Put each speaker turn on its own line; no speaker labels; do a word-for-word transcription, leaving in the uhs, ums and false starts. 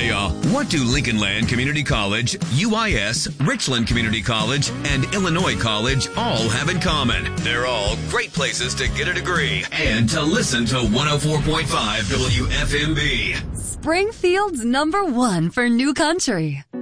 y'all. What do Lincoln Land Community College, U I S, Richland Community College, and Illinois College all have in common? They're all great places to get a degree and to listen to one oh four point five W F M B.
Springfield's number one for new country.